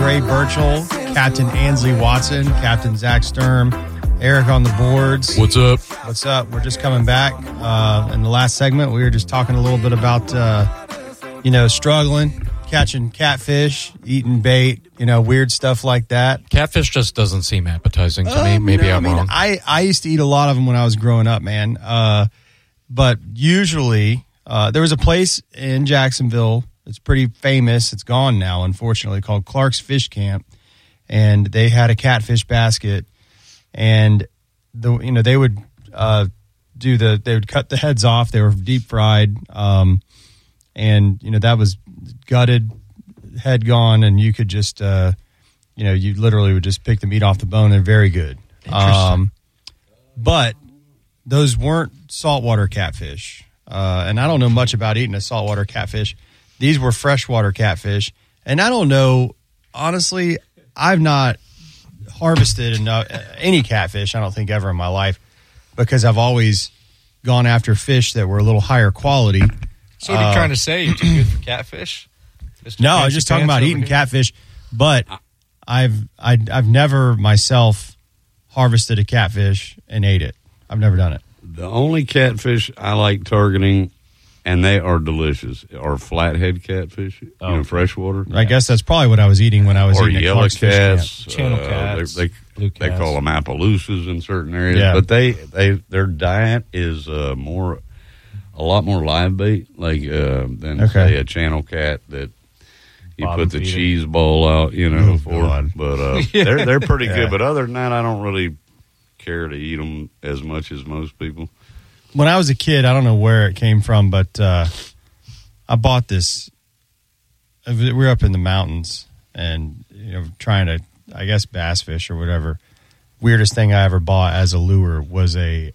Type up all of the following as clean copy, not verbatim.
Trey Burchell, Captain Ansley Watson, Captain Zach Sturm, Eric on the boards. What's up? What's up? We're just coming back. In the last segment, we were just talking a little bit about, struggling, catching catfish, eating bait, weird stuff like that. Catfish just doesn't seem appetizing to me. Maybe I'm wrong. I used to eat a lot of them when I was growing up, man. But usually, there was a place in Jacksonville. It's pretty famous. It's gone now, unfortunately, called Clark's Fish Camp. And they had a catfish basket. And they would they would cut the heads off. They were deep fried. And that was gutted, head gone, and you could just you literally would just pick the meat off the bone. They're very good. But those weren't saltwater catfish. And I don't know much about eating a saltwater catfish. These were freshwater catfish. And I don't know, honestly, I've not harvested any catfish, I don't think, ever in my life, because I've always gone after fish that were a little higher quality. So what are you trying to say? You're too good for catfish? No, I was just talking about eating catfish, but I've never myself harvested a catfish and ate it. I've never done it. The only catfish I like targeting, and they are delicious, are flathead catfish, freshwater. I guess that's probably what I was eating when I was eating at Clark's Fish Camp. Channel cats. They call them Appaloosas in certain areas, but their diet is a lot more live bait, than say a channel cat that you put the cheese bowl out, for. But they're pretty good. But other than that, I don't really care to eat them as much as most people. When I was a kid, I don't know where it came from, but I bought this. We were up in the mountains and trying to, I guess, bass fish or whatever. Weirdest thing I ever bought as a lure was a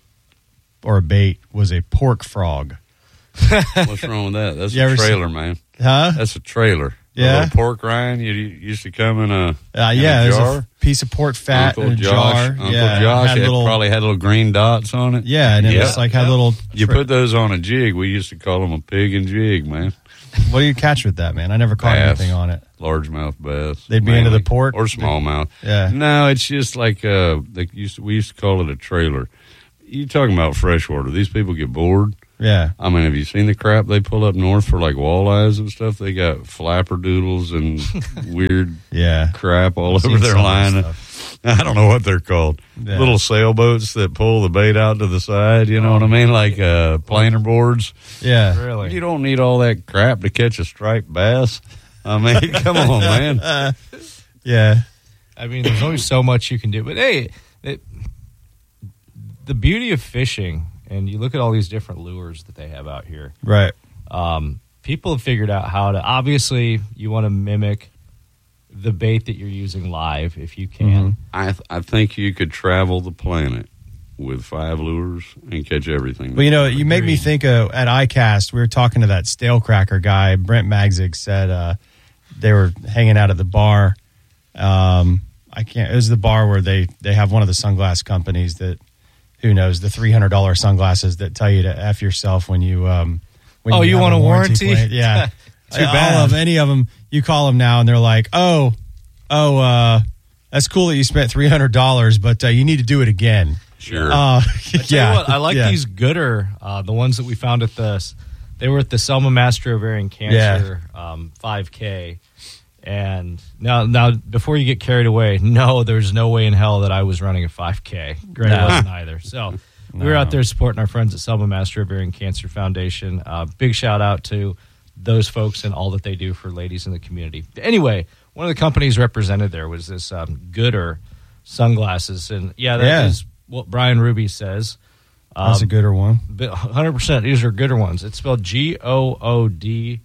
bait was a pork frog. What's wrong with that? That's a trailer, man. Huh? That's a trailer. Yeah. A little pork rind. You used to come in a jar. There's a piece of pork fat in a jar. Uncle Josh probably had little green dots on it. Yeah, and it was had little. You put those on a jig. We used to call them a pig and jig, man. What do you catch with that, man? I never caught anything on it. Largemouth bass. They'd be into the pork or smallmouth. Yeah. No, it's just like we used to call it a trailer. You talking about freshwater? These people get bored. Yeah. I mean, have you seen the crap they pull up north for walleyes and stuff? They got flapperdoodles and weird crap all over their line. I don't know what they're called. Yeah. Little sailboats that pull the bait out to the side, you know what I mean? Like planer boards. Yeah. Really? You don't need all that crap to catch a striped bass. I mean, come on, man. Yeah. I mean, there's only so much you can do. But, hey, the beauty of fishing, and you look at all these different lures that they have out here. Right. People have figured out how to, obviously, you want to mimic the bait that you're using live if you can. Mm-hmm. I think you could travel the planet with 5 lures and catch everything. Well, you make me think at ICAST, we were talking to that stale cracker guy. Brent Magzig said they were hanging out at the bar. It was the bar where they have one of the sunglass companies that, who knows, the $300 sunglasses that tell you to F yourself when you you want a warranty? Yeah. Too bad. Any of them, you call them now and they're like, that's cool that you spent $300, but you need to do it again. Sure. I tell you what, I like these Gooder, the ones that we found they were at the Selma Master Ovarian Cancer 5K. And now, before you get carried away, there's no way in hell that I was running a 5K. Gray wasn't either. So we were out there supporting our friends at Selma Master Ovarian Cancer Foundation. Big shout out to those folks and all that they do for ladies in the community. Anyway, one of the companies represented there was this Gooder sunglasses. And, that is what Brian Ruby says. That's a Gooder one. 100%. These are Gooder ones. It's spelled Goodr.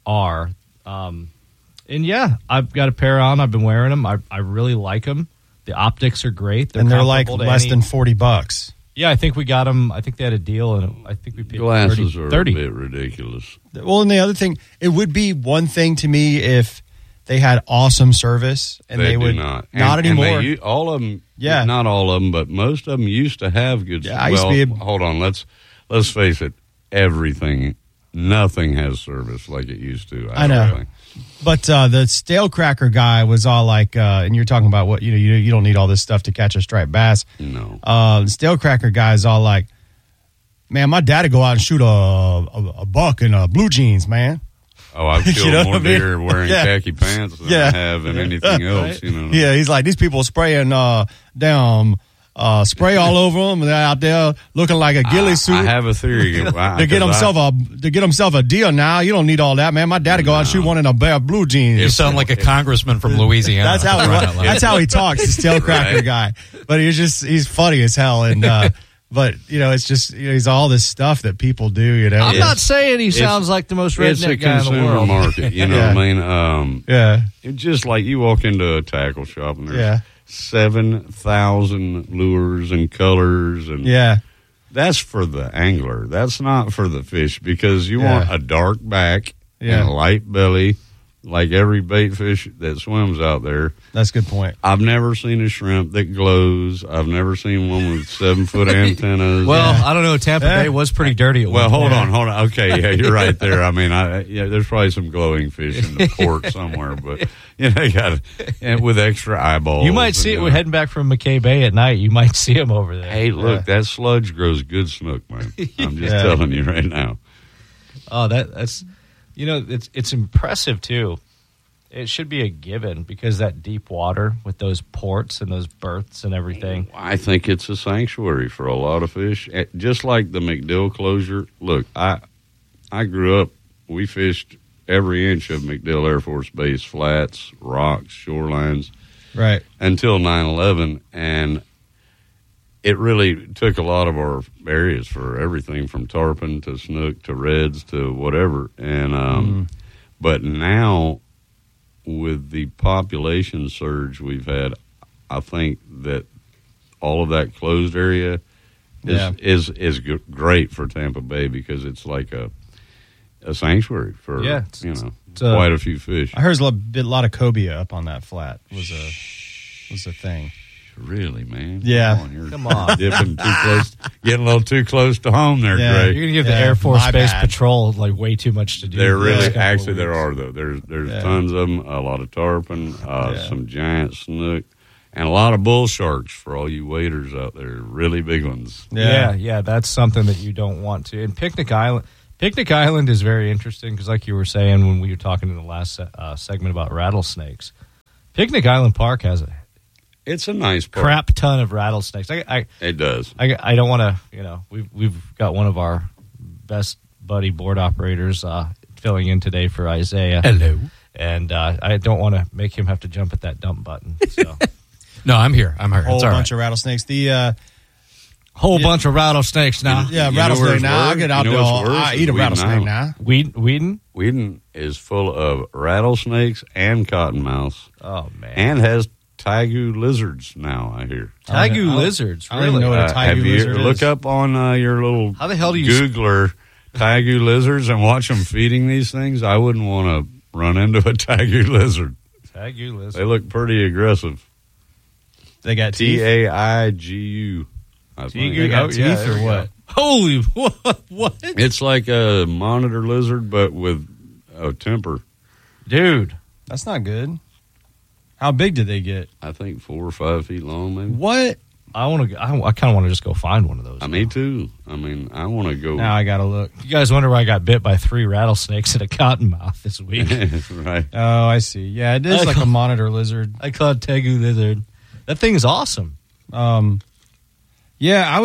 And I've got a pair on. I've been wearing them. I really like them. The optics are great. They're like less than $40. Yeah, I think we got them. I think they had a deal, and I think we paid glasses 30. are a bit ridiculous. Well, and the other thing, it would be one thing to me if they had awesome service, and they would not anymore. And all of them, not all of them, but most of them used to have good. Yeah, hold on, let's face it. Everything nothing has service like it used to. I know. Think. But the stale cracker guy was all like, and you're talking about what you don't need all this stuff to catch a striped bass. No. The stale cracker guy is all like, man, my dad'd go out and shoot a buck in blue jeans, man. Oh, I've killed more deer wearing khaki pants than I have in anything else. Right? Yeah, he's like, these people spraying spray all over them. They're out there looking like a ghillie suit. I have a theory. to get himself a deer now. You don't need all that, man. My dad'd go out and shoot one in a pair of blue jeans. You sound like a congressman from Louisiana. That's how he talks, the stale cracker guy. But he's funny as hell. And but it's just he's all this stuff that people do. I'm not saying he sounds like the most redneck guy in the world. Market, you know what I mean? It's just like you walk into a tackle shop and there's 7,000 lures and colors, and that's for the angler. That's not for the fish, because you want a dark back and a light belly, like every bait fish that swims out there. That's a good point. I've never seen a shrimp that glows. I've never seen one with 7-foot antennas. Well, I don't know. Tampa Bay was pretty dirty at one point. Hold on. Okay, yeah, you're right there. I mean, there's probably some glowing fish in the port somewhere, but you got with extra eyeballs. You might see it heading back from McKay Bay at night. You might see them over there. Hey, look, that sludge grows good snook, man. I'm just telling you right now. Oh, that's it's impressive too. It should be a given, because that deep water with those ports and those berths and everything. I think it's a sanctuary for a lot of fish. Just like the McDill closure. Look, I grew up, we fished every inch of McDill Air Force Base, flats, rocks, shorelines. Right. Until 9/11, and it really took a lot of our areas for everything from tarpon to snook to reds to whatever. And but now, with the population surge we've had, I think that all of that closed area is great for Tampa Bay, because it's like a sanctuary for quite a few fish. I heard there's a lot of cobia up on that flat was a thing. Really, man? Yeah. Come on. Dipping too close, getting a little too close to home there, Greg. You're going to give the Air Force Base Patrol way too much to do. There really, actually, there are, though. There's tons of them, a lot of tarpon, some giant snook, and a lot of bull sharks for all you waders out there, really big ones. Yeah, that's something that you don't want to. And Picnic Island is very interesting, because like you were saying when we were talking in the last segment about rattlesnakes, Picnic Island Park has it's a nice park. Crap ton of rattlesnakes. It does. I don't want to, we've got one of our best buddy board operators filling in today for Isaiah. Hello. And I don't want to make him have to jump at that dump button. So. No, I'm here. Whole bunch of rattlesnakes. The whole bunch of rattlesnakes now. Yeah, rattlesnake now. I'll get out there. I eat a rattlesnake now. Whedon? Whedon is full of rattlesnakes and cottonmouths. Oh, man. And has Taigu lizards now, I hear. Taigu lizards, really? I don't even know what a Taigu lizard is. Look up on your little How the hell do you Googler Taigu lizards and watch them feeding these things. I wouldn't want to run into a Taigu lizard. Taigu lizard. They look pretty aggressive. They got teeth? Taigu. They got teeth or what? Holy, what? It's like a monitor lizard, but with a temper. Dude. That's not good. How big did they get? I think 4 or 5 feet long, maybe. What? I kind of want to just go find one of those. Me too. I mean, I want to go. Now I got to look. You guys wonder why I got bit by 3 rattlesnakes and a cottonmouth this week. Right. Oh, I see. Yeah, it is like a monitor lizard. I call it Taigu lizard. That thing is awesome. Yeah,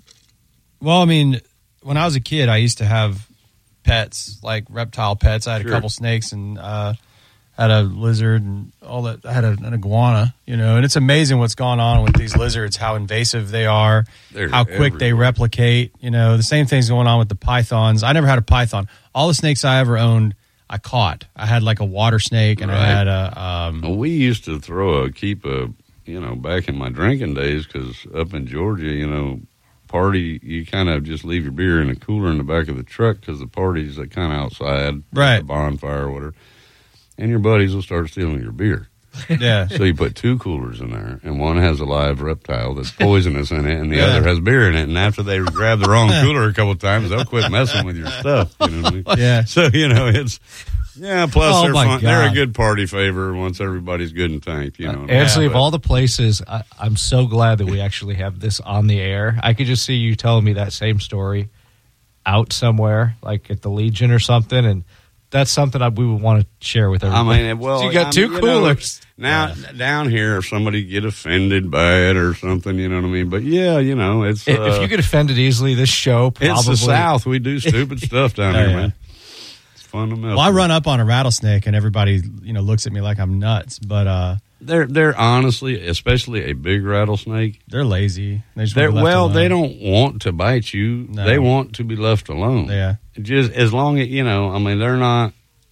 when I was a kid, I used to have pets, like reptile pets. I had a couple snakes and had a lizard and all that. I had an iguana, and it's amazing what's gone on with these lizards, how invasive they are, how quick they replicate. The same thing's going on with the pythons. I never had a python. All the snakes I ever owned, I caught. I had like a water snake, and I had a. We used to keep a back in my drinking days, because up in Georgia, party, you kind of just leave your beer in a cooler in the back of the truck, because the party's kind of outside, right? The bonfire or whatever. And your buddies will start stealing your beer. Yeah. So you put 2 coolers in there, and one has a live reptile that's poisonous in it, and the other has beer in it. And after they grab the wrong cooler a couple of times, they'll quit messing with your stuff. You know what I mean? Yeah. So, it's... Yeah, plus they're fun. They're a good party favor once everybody's good and tanked. Actually, of all the places, I'm so glad that we actually have this on the air. I could just see you telling me that same story out somewhere, like at the Legion or something, and that's something we would want to share with everybody. So you got 2 coolers. Now, down here, if somebody get offended by it or something, you know what I mean? But it's... if you get offended easily, this show probably... It's the South. We do stupid stuff down here, man. Fun to mess well, I run up on a rattlesnake and everybody, looks at me like I'm nuts. But they're honestly, especially a big rattlesnake, they're lazy. They don't want to bite you. No. They want to be left alone. Yeah, just as long as they're not.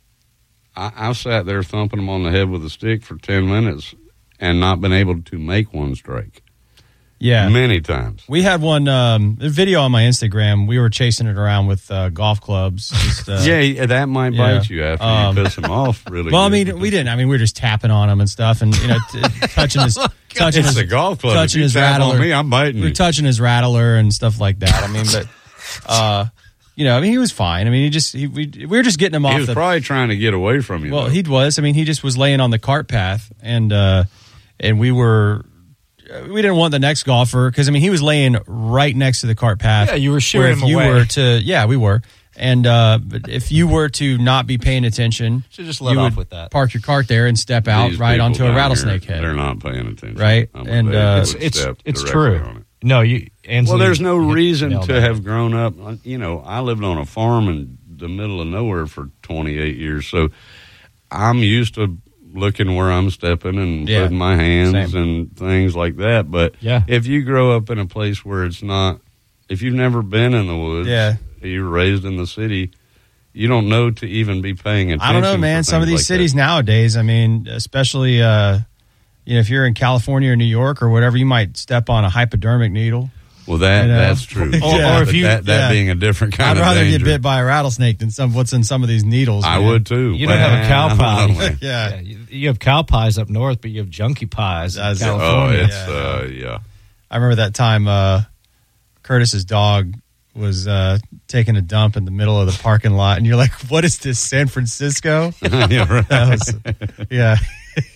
I've sat there thumping them on the head with a stick for 10 minutes and not been able to make one strike. Yeah, many times. We had one video on my Instagram. We were chasing it around with golf clubs. Just, that might bite you after you piss them off. Really? Well, good. we didn't. I mean, we were just tapping on him and stuff, and touching his it's a golf club. Touching his rattler. On me, I'm biting. We're touching his rattler and stuff like that. I mean, but he was fine. I mean, we were just getting him off. He was probably trying to get away from you. Well, though. he was. I mean, he just was laying on the cart path, and we were. We didn't want the next golfer because he was laying right next to the cart path. Yeah, you were shooing him away. We were. And but if you were to not be paying attention, just let off with that. Park your cart there and step out right onto a rattlesnake head. They're not paying attention, right? And it's true. No, there's no reason to have grown up. I lived on a farm in the middle of nowhere for 28 years, so I'm used to looking where I'm stepping and putting my hands and things like that. But if you grow up in a place where it's not, if you've never been in the woods, you're raised in the city, you don't know to even be paying attention. I don't know, man. Some of these cities nowadays, especially, if you're in California or New York or whatever, you might step on a hypodermic needle. Well, that's true. Or if that being a different kind of danger. I'd rather get bit by a rattlesnake than what's in some of these needles. I would too. You don't have a cow pie. Yeah. You have cow pies up north, but you have junkie pies in California. I remember that time Curtis's dog was taking a dump in the middle of the parking lot, and you're like, what is this, San Francisco? Yeah.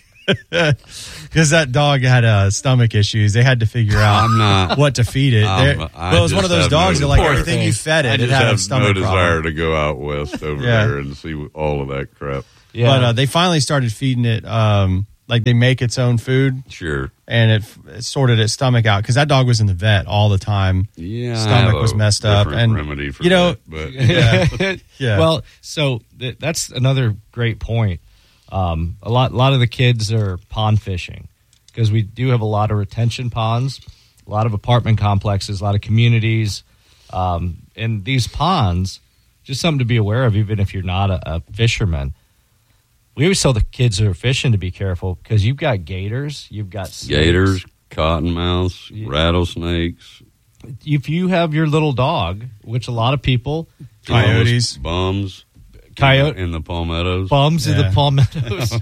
Because that dog had stomach issues. They had to figure out what to feed it. It was one of those dogs that, like, everything you fed it, it had a stomach problem. I have no desire to go out west over there and see all of that crap. Yeah. But they finally started feeding it, like they make its own food. Sure. And it sorted its stomach out because that dog was in the vet all the time. Yeah. Stomach was messed up. And remedy for that, but Well, so that's another great point. A lot of the kids are pond fishing because we do have a lot of retention ponds, a lot of apartment complexes, a lot of communities, and these ponds, just something to be aware of, even if you're not a fisherman. We always tell the kids who are fishing to be careful because you've got gators, you've got snakes, gators, cottonmouths, rattlesnakes. If you have your little dog, which a lot of people, coyotes, bums. Coyote in the palmettos. Bums in the palmettos.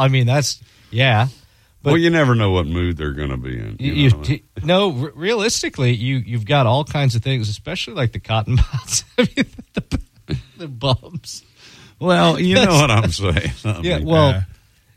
But you never know what mood they're going to be in. Realistically, you've got all kinds of things, especially like the cottonmouths. The bums. Well, you know what I'm saying.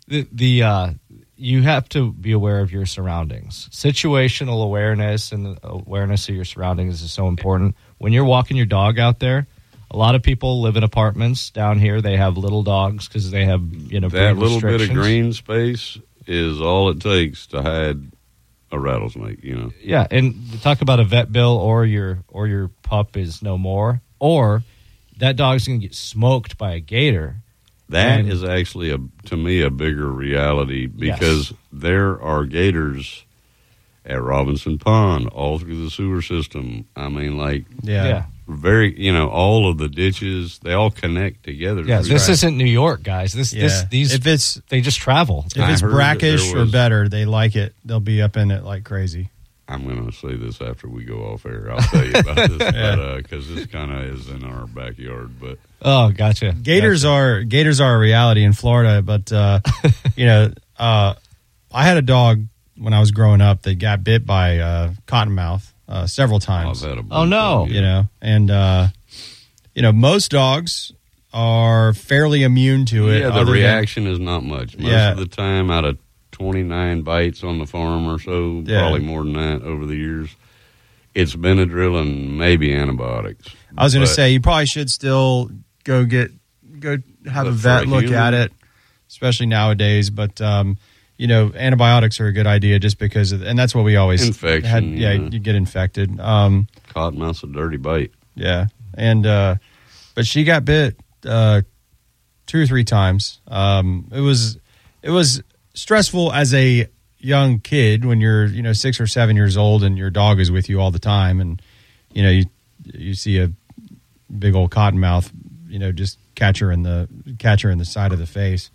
You have to be aware of your surroundings. Situational awareness and awareness of your surroundings is so important. When you're walking your dog out there, a lot of people live in apartments down here. They have little dogs because they have, that little bit of green space is all it takes to hide a rattlesnake. Yeah, and to talk about a vet bill or your pup is no more, or that dog's going to get smoked by a gator. That is actually to me a bigger reality because there are gators at Robinson Pond all through the sewer system. I mean, very, all of the ditches, they all connect together. Yeah, this isn't New York, guys. They just travel. If it's brackish or better, they like it. They'll be up in it like crazy. I'm going to say this after we go off air. I'll tell you about this, because this kind of is in our backyard. But gotcha. Gators are a reality in Florida, but I had a dog when I was growing up that got bit by cottonmouth several times. Oh no! You know, and most dogs are fairly immune to it. Yeah, the reaction is not much. Most of the time, out of 29 bites on the farm or so, probably more than that over the years, it's Benadryl and maybe antibiotics. I was going to say, you probably should still go have a vet look at it, especially nowadays. But, antibiotics are a good idea just because and that's what we always infection. You get infected. Cottonmouth's a dirty bite. Yeah. And, but she got bit 2 or 3 times. It was stressful as a young kid when you're 6 or 7 years old and your dog is with you all the time, and you see a big old cottonmouth just catch her in the side of the face.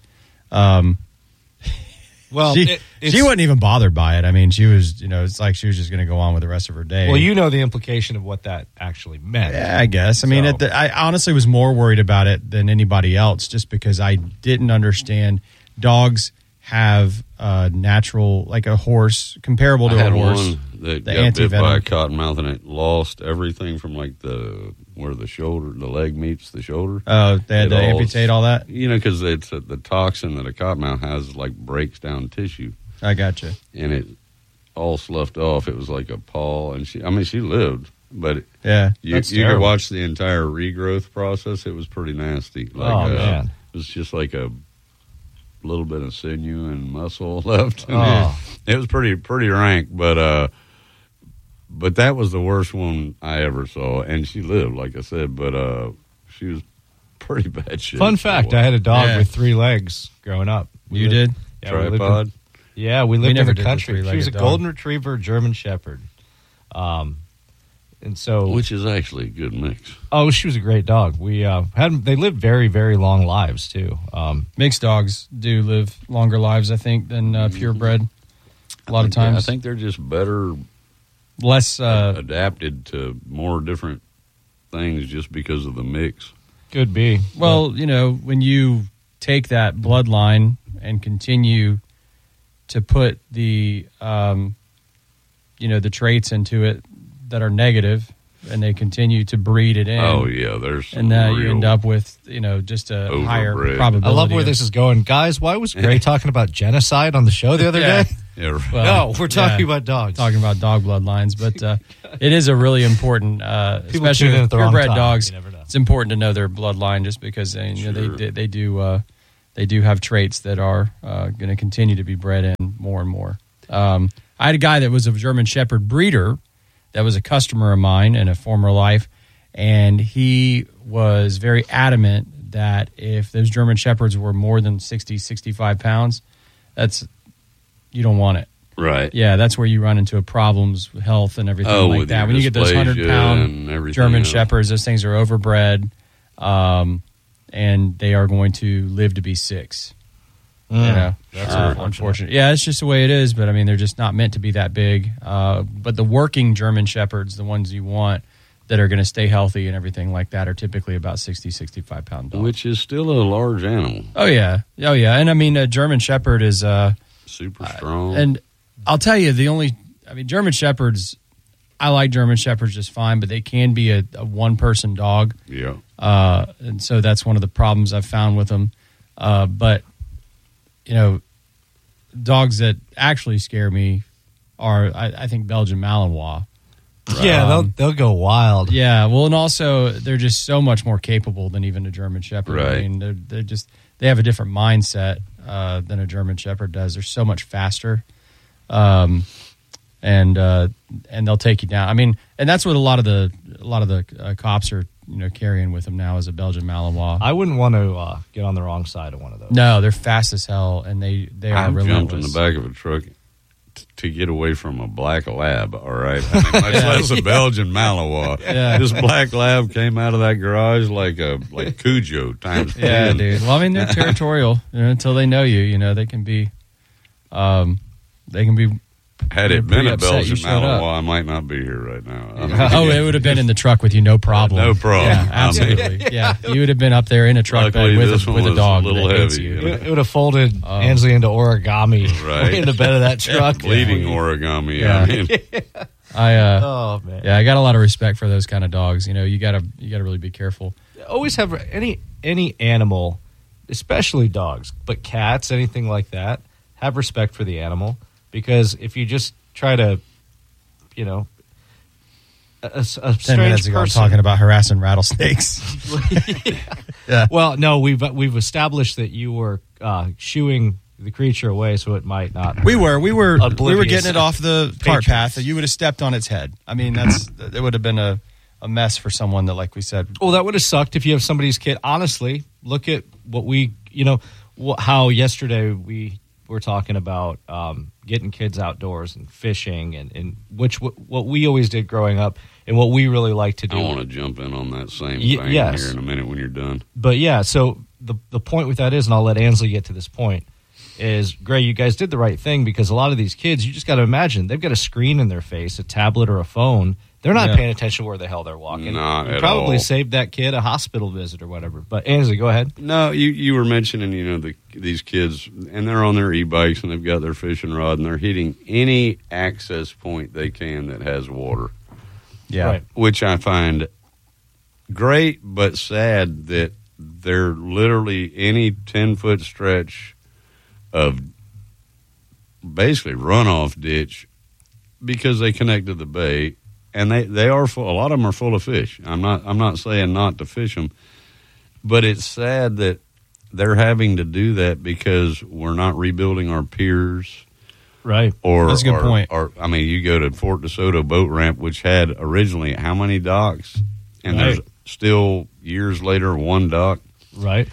Well, she wasn't even bothered by it. I mean, she was it's like she was just going to go on with the rest of her day. Well, the implication of what that actually meant. Yeah, I guess. I mean, I honestly was more worried about it than anybody else, just because I didn't understand dogs have natural, like a horse, comparable to a horse. I had one that got bit by a cottonmouth, and it lost everything from like where the leg meets the shoulder. Oh, they had to amputate all that? Because it's the toxin that a cottonmouth has breaks down tissue. I gotcha. And it all sloughed off. It was like a paw, and she lived, but you could watch the entire regrowth process. It was pretty nasty. Man. It was just like a little bit of sinew and muscle left. It was pretty rank, but that was the worst one I ever saw, and she lived, like I said, but she was pretty bad shape. Fun fact, I had a dog with 3 legs growing up. You did? Yeah, Tripod? We lived in the country. She was a golden retriever, German Shepherd. And so, which is actually a good mix. Oh, she was a great dog. They lived very, very long lives too. Mixed dogs do live longer lives, I think, than purebred. A lot of times, I think they're just better, less adapted to more different things just because of the mix. Could be. Well, when you take that bloodline and continue to put the the traits into it that are negative, and they continue to breed it in. Oh yeah, there's and now you end up with just a higher probability. I love where this is going, guys. Why was Gray talking about genocide on the show the other day? Yeah, no, we're talking about dogs. Talking about dog bloodlines, but it is a really important, especially with purebred dogs. It's important to know their bloodline, just because they do have traits that are going to continue to be bred in more and more. I had a guy that was a German Shepherd breeder that was a customer of mine in a former life, and he was very adamant that if those German Shepherds were more than 60, 65 pounds, you don't want it. Right. Yeah, that's where you run into problems with health and everything like that. When you get those 100-pound German Shepherds, those things are overbred, and they are going to live to be 6. That's unfortunate. Yeah, it's just the way it is. But I mean, they're just not meant to be that big. But the working German Shepherds, the ones you want that are going to stay healthy and everything like that, are typically about 60, 65 pound dogs. Which is still a large animal. Oh yeah. And I mean, a German Shepherd is super strong. And I'll tell you, German Shepherds. I like German Shepherds just fine, but they can be a one-person dog. Yeah. And so that's one of the problems I've found with them. But dogs that actually scare me are, I think, Belgian Malinois. Yeah, they'll go wild. Yeah, well, and also they're just so much more capable than even a German Shepherd. Right. I mean, they have a different mindset than a German Shepherd does. They're so much faster, and they'll take you down. I mean, and that's what a lot of the cops are carrying with them now is a Belgian Malinois. I wouldn't want to get on the wrong side of one of those. No, they're fast as hell, and they are relentless. I jumped in the back of a truck to get away from a black lab, all right? I mean, much less a Belgian Malinois. Yeah. This black lab came out of that garage like Cujo times 10. Yeah, dude. Well, I mean, they're territorial until they know you. They can be Had it been a Belgian Malinois, I might not be here right now. I mean, it would have been in the truck with you, no problem. No problem. Yeah, absolutely. Yeah, you would have been up there in a truck bed with a dog. A little heavy. It would have folded Ansley into origami in the bed of that truck. Bleeding origami. Yeah. I mean. Oh man. Yeah, I got a lot of respect for those kind of dogs. You know, you gotta really be careful. Always have any animal, especially dogs, but cats, anything like that. Have respect for the animal, because if you just try to, you know, a 10 strange minutes ago, person, I'm talking about harassing rattlesnakes. Yeah. Well, no, we've established that you were shooing the creature away, so it might not. We were getting it off the cart path. You would have stepped on its head. I mean, it would have been a mess for someone that, like we said. Well, that would have sucked if you have somebody's kid. Honestly, look at what how yesterday we were talking about getting kids outdoors and fishing and what we always did growing up and what we really like to do. I want to jump in on that same thing here in a minute when you're done. But yeah, so the point with that is, and I'll let Ansley get to this point, is, Gray, you guys did the right thing, because a lot of these kids, you just got to imagine, they've got a screen in their face, a tablet or a phone. They're not paying attention where the hell they're walking. Not you at probably all. saved that kid a hospital visit or whatever. But Ansley, go ahead. No, you were mentioning, these kids, and they're on their e-bikes, and they've got their fishing rod, and they're hitting any access point they can that has water. Yeah. Right. Which I find great, but sad that they're literally any 10-foot stretch of basically runoff ditch, because they connect to the bay, and they are full. A lot of them are full of fish. I'm not saying not to fish them, but it's sad that they're having to do that because we're not rebuilding our piers. Right. That's a good point. Or I mean, you go to Fort DeSoto boat ramp, which had originally how many docks, and there's still years later one dock. Right.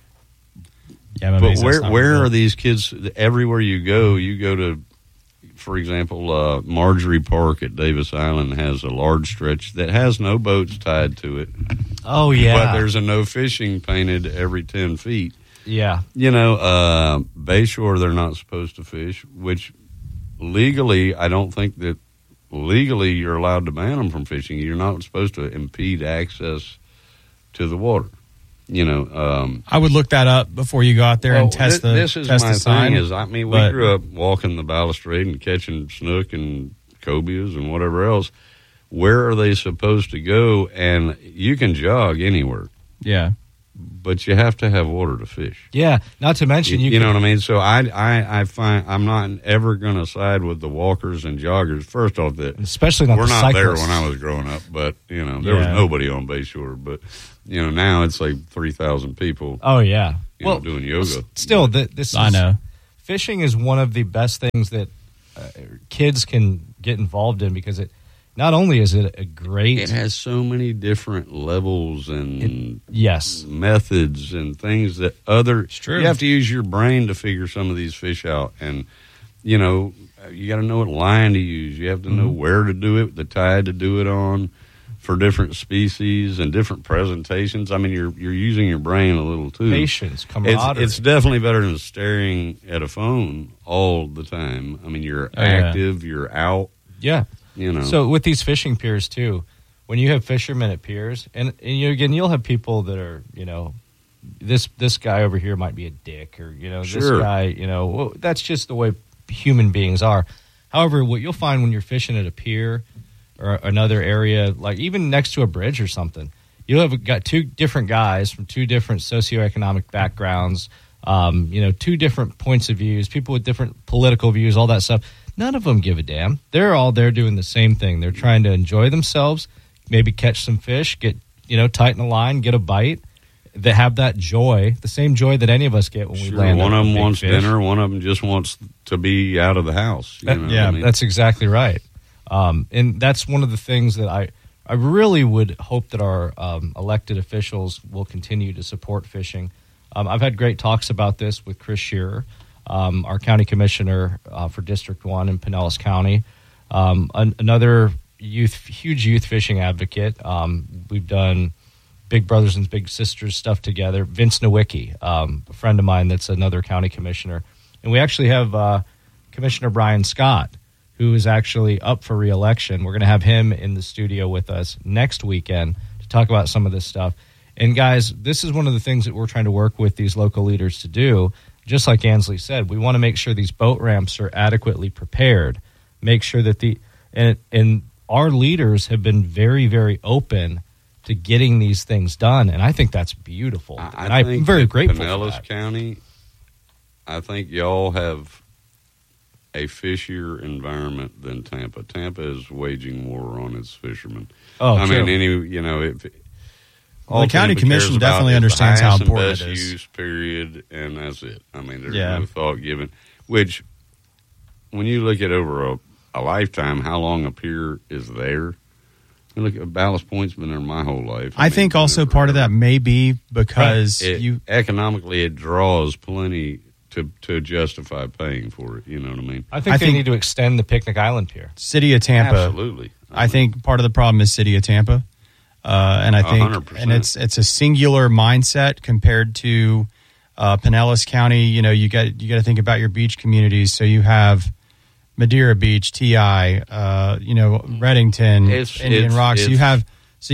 Yeah, but where are these kids? Everywhere you go to, for example, Marjorie Park at Davis Island has a large stretch that has no boats tied to it. Oh, yeah. But there's a no fishing painted every 10 feet. Yeah. Bayshore, they're not supposed to fish, which legally, I don't think that legally you're allowed to ban them from fishing. You're not supposed to impede access to the water. I would look that up before you go out there and test the This is test my the sign. thing. We grew up walking the balustrade and catching snook and cobias and whatever else. Where are they supposed to go? And you can jog anywhere. Yeah. But you have to have water to fish. Yeah, not to mention you know what I mean. So I find I'm not ever going to side with the walkers and joggers. First off, especially not we're the not cyclists. there when I was growing up, but there was nobody on Bayshore. But now it's like 3,000 people. Oh yeah, doing yoga. Still, I know fishing is one of the best things that kids can get involved in, because it. Not only is it a great... It has so many different levels and methods and things that It's true. You have to use your brain to figure some of these fish out. And, you got to know what line to use. You have to know where to do it, the tide to do it on for different species and different presentations. I mean, you're using your brain a little, too. Patience, camaraderie. It's definitely better than staring at a phone all the time. I mean, you're active, you're out. Yeah. So with these fishing piers too, when you have fishermen at piers, and you'll have people that are, this guy over here might be a dick, or this guy, well, that's just the way human beings are. However, what you'll find when you're fishing at a pier or another area, like even next to a bridge or something, you'll have got two different guys from two different socioeconomic backgrounds, two different points of views, people with different political views, all that stuff. None of them give a damn. They're all there doing the same thing. They're trying to enjoy themselves, maybe catch some fish, get, tighten a line, get a bite. They have that joy, the same joy that any of us get when we land. One of them wants dinner. One of them just wants to be out of the house. That's exactly right. And that's one of the things that I really would hope that our elected officials will continue to support fishing. I've had great talks about this with Chris Shearer, our county commissioner for District 1 in Pinellas County, another huge youth fishing advocate. We've done Big Brothers and Big Sisters stuff together. Vince Nowicki, a friend of mine that's another county commissioner. And we actually have Commissioner Brian Scott, who is actually up for re-election. We're going to have him in the studio with us next weekend to talk about some of this stuff. And guys, this is one of the things that we're trying to work with these local leaders to do. Just like Ansley said, we want to make sure these boat ramps are adequately prepared. Make sure that and our leaders have been very, very open to getting these things done, and I think that's beautiful. I'm very grateful for that. Pinellas County, I think y'all have a fishier environment than Tampa. Tampa is waging war on its fishermen. Oh, I true. mean, the county commission definitely understands how important it is. Use period, and that's it. I mean, there's no thought given. Which, when you look at over a lifetime, how long a pier is there? Look, Ballast Point's been there my whole life. I think also part of that may be because economically it draws plenty to justify paying for it. You know what I mean? I think they need to extend the Picnic Island Pier. City of Tampa, absolutely. I think part of the problem is City of Tampa, and I think 100%. And it's a singular mindset compared to Pinellas County. You know, you got to think about your beach communities. So you have Madeira Beach, TI, Reddington, Indian Rocks. You have,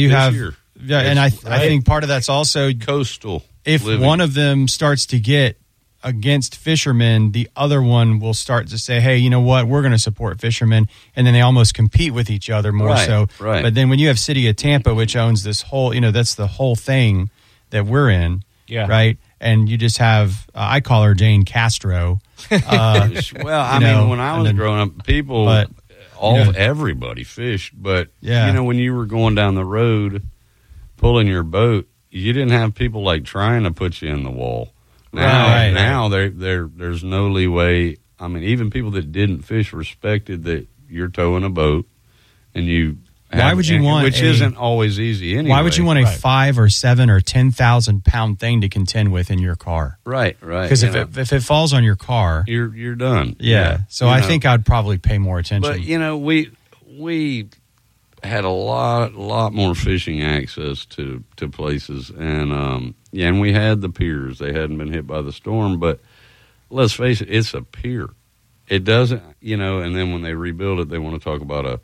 and I think part of that's also coastal. If living. One of them starts to get against fishermen, the other one will start to say, hey, you know what, we're going to support fishermen. And then they almost compete with each other more so. Right. But then when you have City of Tampa, which owns this whole, that's the whole thing that we're in, right? And you just have, I call her Jane Castro. Well, I mean, when I was growing up, everybody fished. But, when you were going down the road, pulling your boat, you didn't have people like trying to put you in the wall. Now there's no leeway. I mean, even people that didn't fish respected that you're towing a boat, and you. Why would you want? Which isn't always easy anyway. Why would you want a 5 or 7 or 10,000 pound thing to contend with in your car? Right. Because if it falls on your car, you're done. Yeah. So I think I'd probably pay more attention. But we had a lot more fishing access to places, and and we had the piers. They hadn't been hit by the storm, but let's face it, it's a pier. It doesn't, and then when they rebuild it, they want to talk about a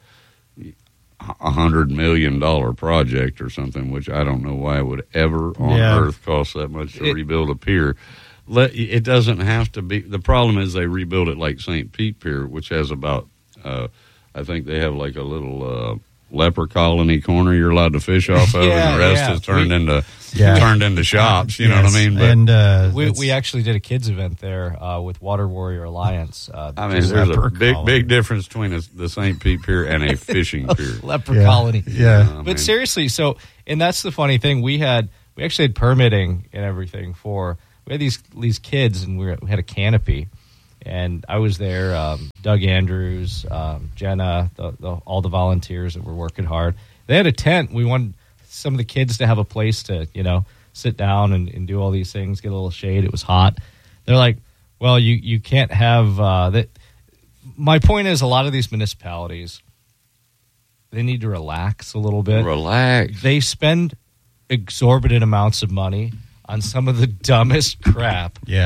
$100 million project or something, which I don't know why it would ever on earth cost that much to rebuild a pier. It doesn't have to be. The problem is they rebuild it like St. Pete Pier, which has about, I think they have like a little leper colony corner you're allowed to fish off of, and the rest is turned into shops. You know what I mean? But, and we actually did a kids event there with Water Warrior Alliance. I mean, there's a big difference between the St. Pete Pier and a fishing pier. Leper colony. Yeah. But seriously, and that's the funny thing. We actually had permitting and everything we had these kids, and we had a canopy. And I was there, Doug Andrews, Jenna, all the volunteers that were working hard. They had a tent. We wanted some of the kids to have a place to, sit down and do all these things, get a little shade. It was hot. They're like, well, you can't have that. My point is, a lot of these municipalities, they need to relax a little bit. Relax. They spend exorbitant amounts of money on some of the dumbest crap. Yeah.